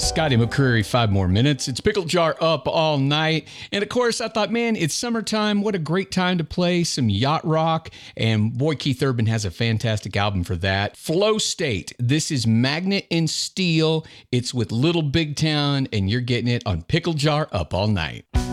Scotty McCreery, 5 more minutes. It's Pickle Jar Up All Night. And of course, I thought, man, it's summertime. What a great time to play some yacht rock. And boy, Keith Urban has a fantastic album for that. Flow State. This is Magnet and Steel. It's with Little Big Town, and you're getting it on Pickle Jar Up All Night.